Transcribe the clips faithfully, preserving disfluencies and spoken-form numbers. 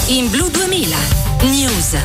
In Blu duemila News.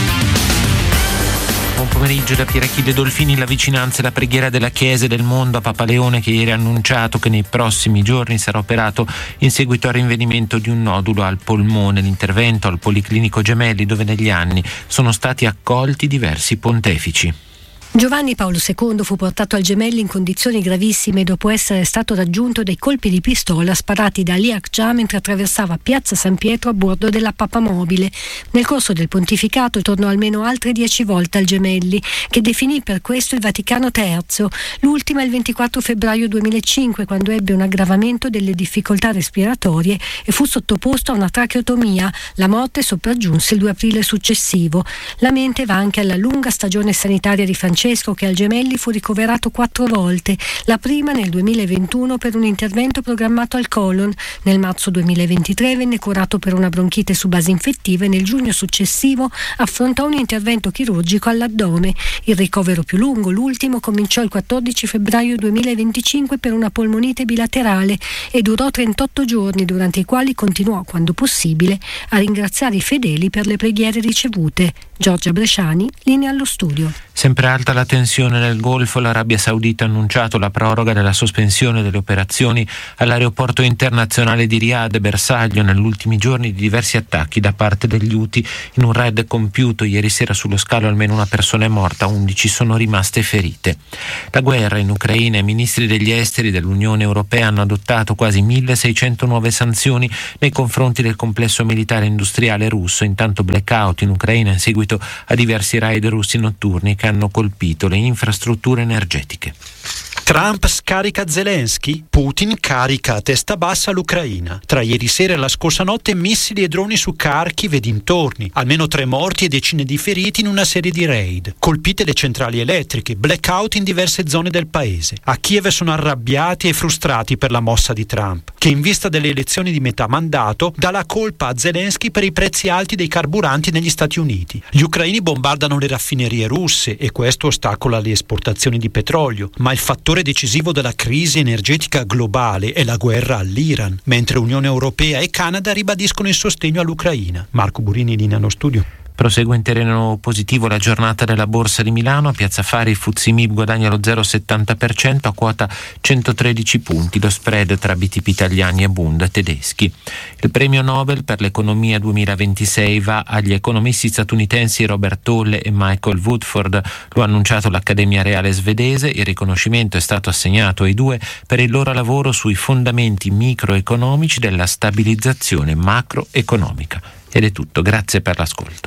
Buon pomeriggio da Pierachille Dolfini. La vicinanza e la preghiera della Chiesa e del mondo a Papa Leone, che ieri ha annunciato che nei prossimi giorni sarà operato in seguito al rinvenimento di un nodulo al polmone. L'intervento al Policlinico Gemelli, dove negli anni sono stati accolti diversi pontefici. Giovanni Paolo secondo fu portato al Gemelli in condizioni gravissime dopo essere stato raggiunto dai colpi di pistola sparati da Ali Akçaa mentre attraversava Piazza San Pietro a bordo della papamobile. Nel corso del pontificato tornò almeno altre dieci volte al Gemelli, che definì per questo il Vaticano terzo, l'ultima il ventiquattro febbraio duemilacinque, quando ebbe un aggravamento delle difficoltà respiratorie e fu sottoposto a una tracheotomia. La morte sopraggiunse il due aprile successivo. La mente va anche alla lunga stagione sanitaria di Francesco, che al Gemelli fu ricoverato quattro volte, la prima nel duemilaventuno per un intervento programmato al colon, nel marzo duemilaventitré venne curato per una bronchite su base infettiva e nel giugno successivo affrontò un intervento chirurgico all'addome. Il ricovero più lungo, l'ultimo, cominciò il quattordici febbraio duemilaventicinque per una polmonite bilaterale e durò trentotto giorni, durante i quali continuò, quando possibile, a ringraziare i fedeli per le preghiere ricevute. Giorgia Bresciani, linea allo studio. Sempre alta la tensione nel Golfo. L'Arabia Saudita ha annunciato la proroga della sospensione delle operazioni all'aeroporto internazionale di Riyadh, bersaglio negli ultimi giorni di diversi attacchi da parte degli Houthi. In un raid compiuto ieri sera sullo scalo almeno una persona è morta, undici sono rimaste ferite. La guerra in Ucraina. I ministri degli esteri dell'Unione Europea hanno adottato quasi milleseicento nuove sanzioni nei confronti del complesso militare industriale russo. Intanto blackout in Ucraina in seguito a diversi raid russi notturni che hanno colpito le infrastrutture energetiche. Trump scarica Zelensky, Putin carica a testa bassa l'Ucraina. Tra ieri sera e la scorsa notte missili e droni su Kharkiv e dintorni, almeno tre morti e decine di feriti in una serie di raid. Colpite le centrali elettriche, blackout in diverse zone del paese. A Kiev sono arrabbiati e frustrati per la mossa di Trump, che in vista delle elezioni di metà mandato dà la colpa a Zelensky per i prezzi alti dei carburanti negli Stati Uniti. Gli ucraini bombardano le raffinerie russe e questo ostacola le esportazioni di petrolio, ma il fattore decisivo della crisi energetica globale è la guerra all'Iran, mentre Unione Europea e Canada ribadiscono il sostegno all'Ucraina. Marco Burini, linea allo studio. Prosegue in terreno positivo la giornata della Borsa di Milano. A Piazza Fari il F T S E M I B guadagna lo zero virgola settanta per cento a quota centotredici punti. Lo spread tra B T P italiani e Bund tedeschi. Il premio Nobel per l'economia duemilaventisei va agli economisti statunitensi Robert Tolle e Michael Woodford. Lo ha annunciato l'Accademia Reale svedese. Il riconoscimento è stato assegnato ai due per il loro lavoro sui fondamenti microeconomici della stabilizzazione macroeconomica. Ed è tutto, grazie per l'ascolto.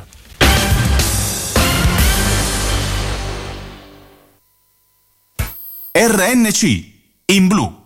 R N C in blu.